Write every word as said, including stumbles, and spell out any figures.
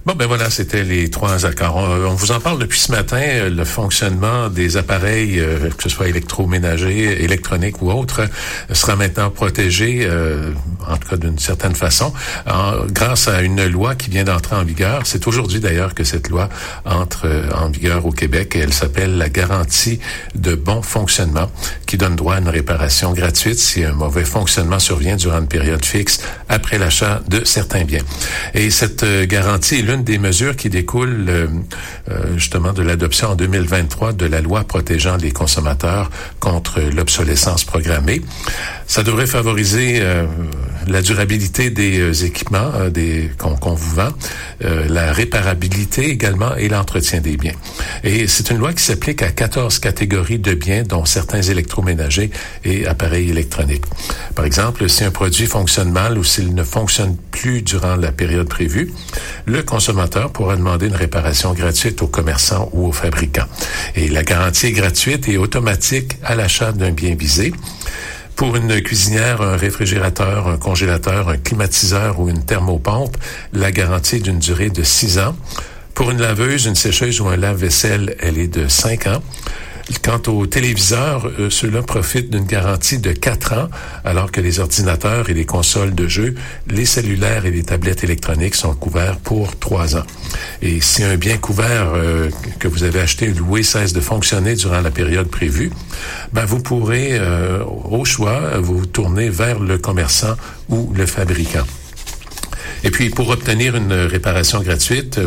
Bon, ben voilà, c'était les trois accords. On, on vous en parle depuis ce matin. Le fonctionnement des appareils, euh, que ce soit électroménagers, électroniques ou autres, euh, sera maintenant protégé, euh, en tout cas d'une certaine façon, en, grâce à une loi qui vient d'entrer en vigueur. C'est aujourd'hui d'ailleurs que cette loi entre euh, en vigueur au Québec et elle s'appelle la garantie de bon fonctionnement, qui donne droit à une réparation gratuite si un mauvais fonctionnement survient durant une période fixe après l'achat de certains biens. Et cette euh, garantie est l'une des mesures qui découlent euh, euh, justement de l'adoption en deux mille vingt-trois de la loi protégeant les consommateurs contre l'obsolescence programmée. Ça devrait favoriser euh, la durabilité des euh, équipements euh, des qu'on, qu'on vous vend, euh, la réparabilité également et l'entretien des biens. Et c'est une loi qui s'applique à quatorze catégories de biens, dont certains électroménagers et appareils électroniques. Par exemple, si un produit fonctionne mal ou s'il ne fonctionne plus durant la période prévue, le consommateur pourra demander une réparation gratuite au commerçant ou au fabricant. Et la garantie est gratuite et automatique à l'achat d'un bien visé. Pour une cuisinière, un réfrigérateur, un congélateur, un climatiseur ou une thermopompe, la garantie est d'une durée de six ans. Pour une laveuse, une sécheuse ou un lave-vaisselle, elle est de cinq ans. Quant aux téléviseurs, euh, ceux-là profitent d'une garantie de quatre ans, alors que les ordinateurs et les consoles de jeux, les cellulaires et les tablettes électroniques sont couverts pour trois ans. Et si un bien couvert euh, que vous avez acheté ou loué cesse de fonctionner durant la période prévue, ben vous pourrez, euh, au choix, vous tourner vers le commerçant ou le fabricant. Et puis, pour obtenir une réparation gratuite,